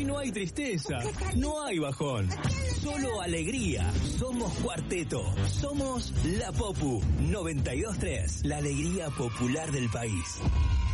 no hay tristeza, no hay bajón, solo alegría. Somos Cuarteto, somos La Popu 92.3, la alegría popular del país.